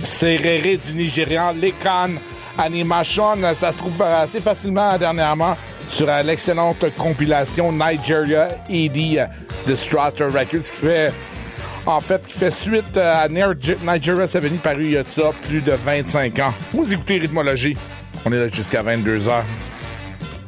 Serere du Nigérian, Lekan Animation. Ça se trouve assez facilement dernièrement sur l'excellente compilation Nigeria ED de Strata Records qui fait suite à Nigeria 70 paru il y a de ça plus de 25 ans. Vous écoutez Rythmologie. On est là jusqu'à 22h.